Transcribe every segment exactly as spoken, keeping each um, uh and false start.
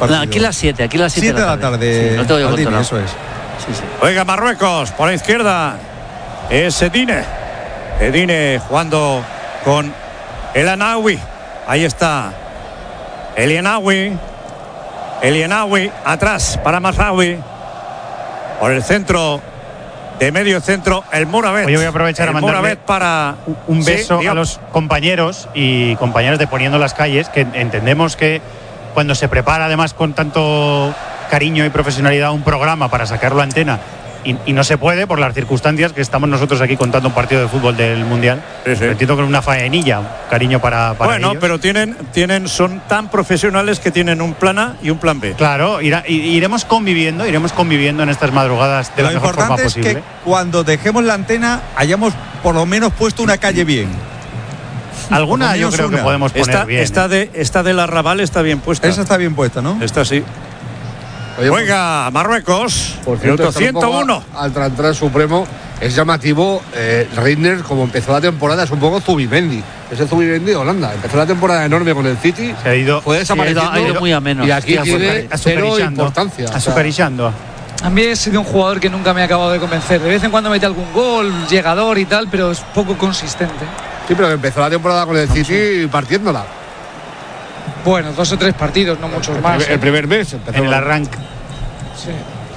partido. No, aquí las siete, aquí las siete de la tarde. Sí, no te voy a Maldini, eso es. Sí, sí. Juega Marruecos por la izquierda. Es Edine. Edine jugando con El Anawi. Ahí está. El Anawi. El Anawi atrás para Mazraoui. Por el centro. De medio centro, el Mourabet. Yo voy a aprovechar el a mandarle Mourabet para un beso sí, a los compañeros y compañeras de Poniendo las Calles, que entendemos que cuando se prepara además con tanto cariño y profesionalidad un programa para sacarlo a antena y, y no se puede por las circunstancias que estamos nosotros aquí contando un partido de fútbol del Mundial. Sí, sí. Entiendo con una faenilla, cariño para, para bueno, ellos. pero tienen, tienen, son tan profesionales que tienen un plan A y un plan B. Claro, irá, iremos conviviendo, iremos conviviendo en estas madrugadas de Lo la mejor forma importante es posible. que cuando dejemos la antena hayamos por lo menos puesto una calle bien. Alguna yo creo una. que podemos poner Esta, bien. esta, de, esta del Arrabal está bien puesta. Esa está bien puesta, ¿no? Esta sí. Oye, Juega Marruecos. Por cierto, Minuto ciento uno. Al transfer supremo es llamativo. Eh, Reiner, como empezó la temporada, es un poco Zubimendi. Es el Zubimendi de Holanda. Empezó la temporada enorme con el City. Se ha ido, fue desapareciendo. Sí, ha, ido, ha ido muy a menos. Y aquí sí, tiene cero importancia. A superishando. A mí ha sido un jugador que nunca me ha acabado de convencer. De vez en cuando mete algún gol, llegador y tal, pero es poco consistente. Sí, pero empezó la temporada con el City partiéndola. Bueno, dos o tres partidos, no muchos más. El, el primer mes empezó En el arranque. Sí.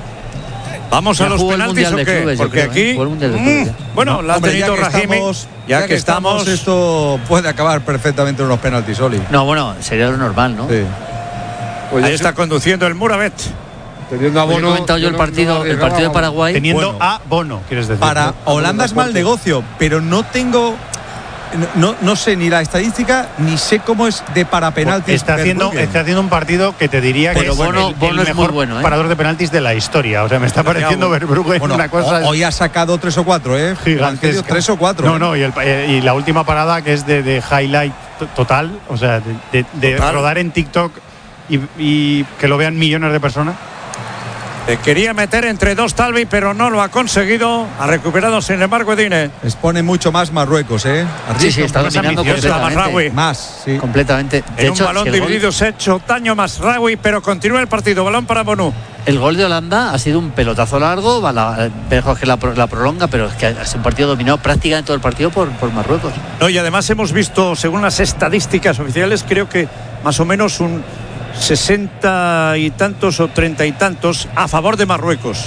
Vamos Ya a los jugó el penaltis Mundial o de qué? Clubes, yo Porque creo, aquí ¿eh? Jugó el Mundial de mm, Clubes, bueno, la ha Hombre, tenido ya que Rahimi. estamos- Ya, ya que estamos, esto puede acabar perfectamente en unos penaltis, Oli. No, bueno, sería lo normal, ¿no? Sí. Pues ahí yo está conduciendo el Mourabet. teniendo a Hoy he Bono, comentado yo el no- partido, no el arriesgaba, partido de vamos. Paraguay. Teniendo Bueno. a Bono, quieres decir. Para ¿no? Holanda es mal negocio, pero no tengo. No, no sé ni la estadística ni sé cómo es de para penaltis. Está haciendo, Verbruggen. está haciendo un partido que te diría que Pero es Bono- el, Bono el es muy mejor bueno, ¿eh? parador de penaltis de la historia. O sea, me está pareciendo Verbruggen Bueno, una cosa ho- hoy ha sacado tres o cuatro, ¿eh? gigantesca. Evangelio, Tres o cuatro. No, ¿eh? no, y, el- eh, y la última parada que es de, de highlight to- total, o sea, de, de- de Total. rodar en TikTok y, y que lo vean millones de personas. Eh, quería meter entre dos Talvi, pero no lo ha conseguido. Ha recuperado, sin embargo, Edine. Expone mucho más Marruecos, ¿eh? Sí, sí, está más dominando ambicioso, completamente. Mazraoui. Más, sí. Completamente. De En hecho, un balón si el gol- dividido se ha hecho daño a Mazraoui, pero continúa el partido. Balón para Bonú. El gol de Holanda ha sido un pelotazo largo, va la, mejor que la, pro- la prolonga, pero es que ha sido un partido dominado prácticamente todo el partido por, por Marruecos. No, y además hemos visto, según las estadísticas oficiales, creo que más o menos un sesenta y tantos o treinta y tantos a favor de Marruecos.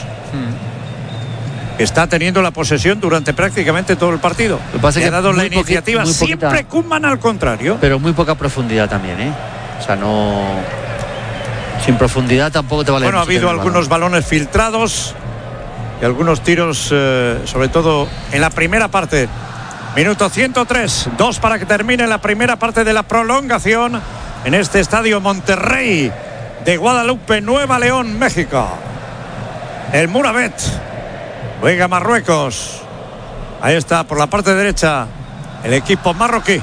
Está teniendo la posesión durante prácticamente todo el partido. Lo que pasa Le es ha que dado la muy poqui- iniciativa. muy poquita- Siempre Koeman al contrario. Pero muy poca profundidad también, ¿eh? O sea, no. Sin profundidad tampoco te vale. Bueno, ha mucho habido tener el algunos balón. balones filtrados y algunos tiros, eh, sobre todo en la primera parte. Minuto ciento tres, dos para que termine la primera parte de la prolongación en este estadio Monterrey de Guadalupe, Nueva León, México. El Mourabet juega Marruecos. Ahí está, por la parte derecha, el equipo marroquí.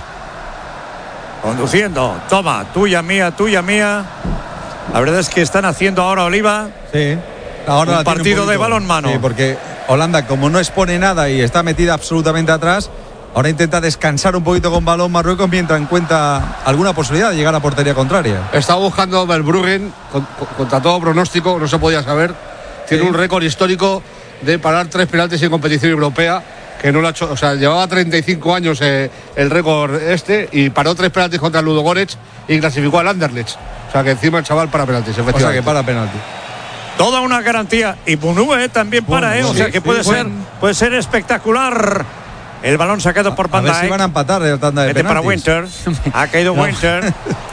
Conduciendo, toma, tuya, mía, tuya, mía. La verdad es que están haciendo ahora Oliva. Sí. Ahora Un la tiene partido de poquito. balonmano. Sí, porque Holanda, como no expone nada y está metida absolutamente atrás, ahora intenta descansar un poquito con balón Marruecos mientras encuentra alguna posibilidad de llegar a portería contraria. Está buscando Verbruggen con- con- contra todo pronóstico, no se podía saber. Tiene Sí. un récord histórico de parar tres penaltis en competición europea, que no lo ha hecho, o sea, llevaba treinta y cinco años eh, el récord este y paró tres penaltis contra el Ludogorets y clasificó al Anderlecht. O sea, que encima el chaval para penaltis, O sea efectivamente. que para penalti. Toda una garantía. Y Bunú eh, también para, Bunú, eh, o sí, sea que sí, puede, ser, buen- puede ser espectacular. El balón sacado por A Van ver si Dijk. van a empatar en la tanda de Mete para penaltis. Winter. Ha caído Winter.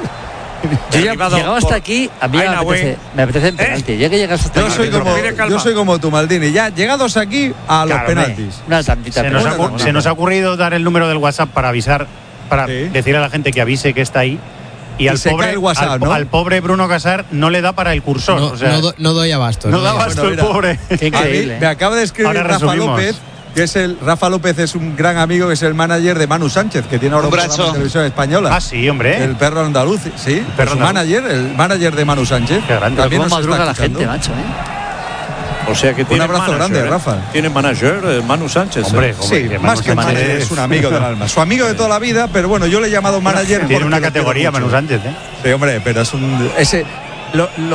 Yo ya Derribado llegado hasta por aquí, a mí me Ainaoui. apetece, me apetece en penalti. Ya que llegas hasta Yo aquí, soy, Árbitro, como, pide calma. yo soy como tú, Maldini. Ya llegados aquí a los Claro, penaltis. una tantita. Se nos, pero ha, bueno, ocu- se nos ha ocurrido dar el número del WhatsApp para avisar, para Sí. decir a la gente que avise que está ahí. Y, Y al, se pobre, cae el WhatsApp, al, ¿no? al pobre Bruno Casar no le da para el cursor. No, o sea, no do- no doy abasto. no no da doy abasto Bueno, el mira. pobre. Qué A mí increíble. me acaba de escribir Ahora Rafa resumimos. López, que es el Rafa López es un gran amigo, que es el manager de Manu Sánchez, que tiene ahora un, Un programa brazo. de televisión española. Ah, sí, hombre. El perro andaluz, sí. perro su andaluz. manager, el manager de Manu Sánchez. Qué grande. También ¿Cómo nos está madruga la escuchando. gente, macho? ¿eh? O sea que tiene abrazo manager, grande, ¿eh? Rafa. Tiene manager, eh, Manu Sánchez. Hombre, eh. hombre, Sí, que más Manu que manager, Sánchez es un amigo del alma. Su amigo de toda la vida, pero bueno, yo le he llamado manager. Tiene porque una lo quiero categoría mucho. Manu Sánchez, ¿eh? Sí, hombre, pero es un. Ese. Lo, lo